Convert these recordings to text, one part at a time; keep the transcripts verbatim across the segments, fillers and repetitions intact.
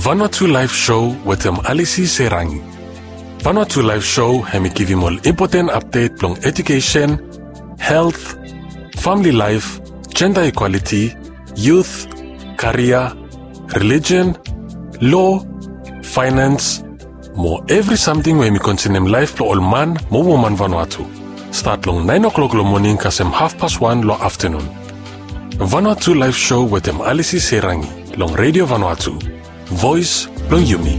Vanuatu Live Show with them Alisi Serangi. Vanuatu Live Show hemi give you more important update long education, health, family life, gender equality, youth, career, religion, law, finance, more every something when we continue life lo all man, mo woman Vanuatu. Start long nine o'clock lo morning kasem half past one lo afternoon. Vanuatu Live Show with them Alisi Serangi, long Radio Vanuatu. Voice long Yumi.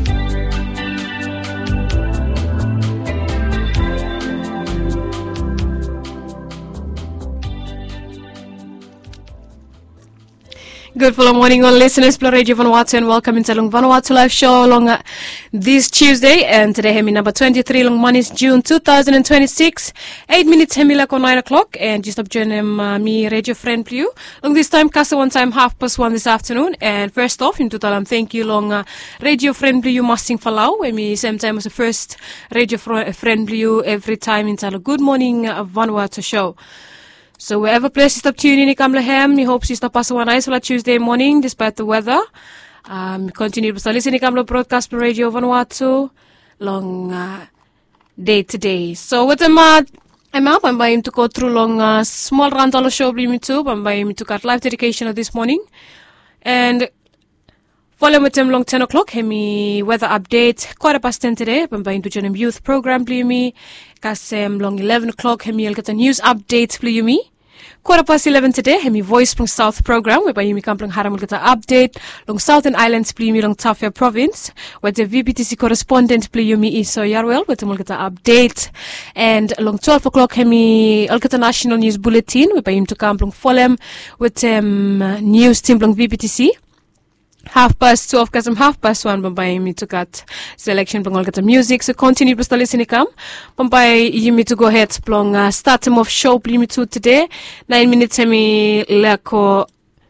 Good follow morning, all listeners. Play Radio Vanuatu and welcome into Long Vanuatu Live Show along uh, this Tuesday. And today, hemi number twenty-three, long month June two thousand twenty-six. Eight minutes, hemi like on nine o'clock. And just up joining uh, me, radio friend Pliu. Long this time, cast one time, half past one this afternoon. And first off, in total, um, thank you, long uh, radio friend Pliu, Masting Falau. And me, same time as the first radio fr- friend Pliu every time into a good morning uh, Vanuatu show. So wherever place you stop tuning in Kamlahem, we hope you stop passing one nice Tuesday morning despite the weather. Um, continue to listen to Kamla broadcast for Radio Vanuatu long uh, day to day. So with them, uh, I'm up. I'm buying to go through long uh, small rant on the show on YouTube. I'm buying to cut live dedication of this morning and follow with them long ten o'clock. Hemi weather update quarter past ten today. I'm buying to join a youth program. Play me. Kasem long eleven o'clock. Hemi I'll get a news update. Play me. Quarter past eleven today, hemi Voice from South program, whereby you come from Haram get an update long Southern Islands, play me long Tafia province, where the V B T C correspondent play you me Iso Yarwell, with the get an update, and long twelve o'clock, hemi I'll get a national news bulletin, whereby you to come from Fulham with um news team long V B T C. Half past twelve, cause I'm half past one, Bombay me to cut selection, Bang all get the music, so continue to listen come. Bombay, you me to go ahead, Plong, uh, start them off show, me to today. Nine minutes, me leko,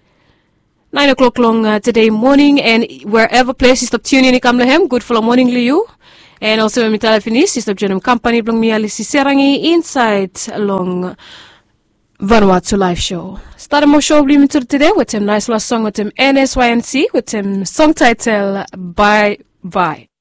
nine o'clock long uh, today morning, and wherever place you stop tuning in, come lehem, good for morning, Liu. And also, when me telephone is, you stop joining company, Blong me Alisi Serangi, inside along Vanuatu Live Show. Start more show today with a nice last song with him N S Y N C with him song title Bye Bye.